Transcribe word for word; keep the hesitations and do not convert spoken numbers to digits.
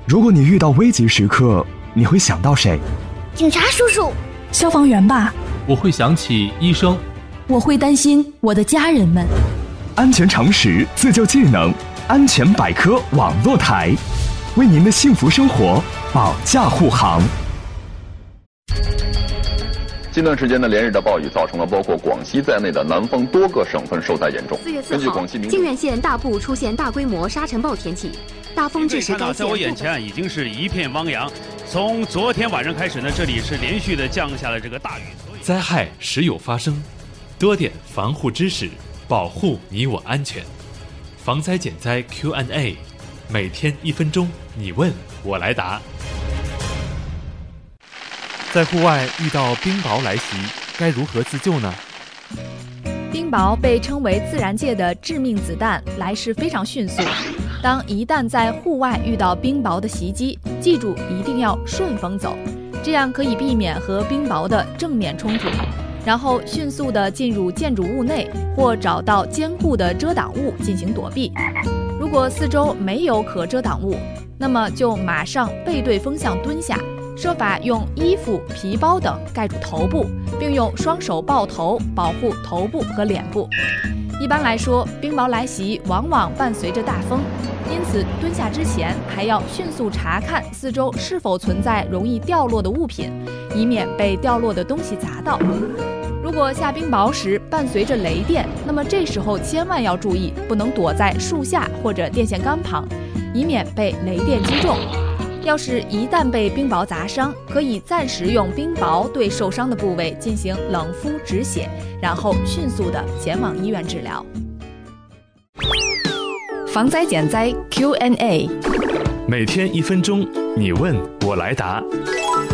如果你遇到危急时刻，你会想到谁？ 警察叔叔。 消防员吧。 我会想起医生。 我会担心我的家人们。 安全常识，自救技能，安全百科网络台，为您的幸福生活保驾护航。 近段时间的连日的暴雨造成了包括广西在内的南方多个省份受灾严重。 四月四号，靖远县大部出现大规模沙尘暴天气，大风致使该县。 在我眼前已经是一片汪洋。从昨天晚上开始呢，这里是连续的降下了这个大雨。 灾害时有发生，多点防护知识，保护你我安全。防灾减灾 Q and A， 每天一分钟，你问我来答。在户外遇到冰雹来袭，该如何自救呢？ 冰雹被称为自然界的致命子弹，来势非常迅速。当一旦在户外遇到冰雹的袭击，记住一定要顺风走，这样可以避免和冰雹的正面冲突，然后迅速地进入建筑物内或找到坚固的遮挡物进行躲避。如果四周没有可遮挡物，那么就马上背对风向蹲下，设法用衣服、皮包等盖住头部，并用双手抱头保护头部和脸部。一般来说，冰雹来袭往往伴随着大风，因此蹲下之前还要迅速查看四周是否存在容易掉落的物品，以免被掉落的东西砸到。如果下冰雹时伴随着雷电，那么这时候千万要注意，不能躲在树下或者电线杆旁，以免被雷电击中。要是一旦被冰雹砸伤，可以暂时用冰雹对受伤的部位进行冷敷止血，然后迅速的前往医院治疗。 防灾减灾 Q and A， 每天一分钟，你问我来答。